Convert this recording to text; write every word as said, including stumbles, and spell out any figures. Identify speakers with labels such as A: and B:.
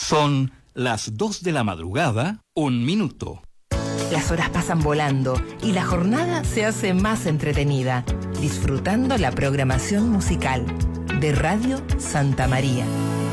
A: Son las dos de la madrugada, un minuto.
B: Las horas pasan volando y la jornada se hace más entretenida, disfrutando la programación musical de Radio Santa María.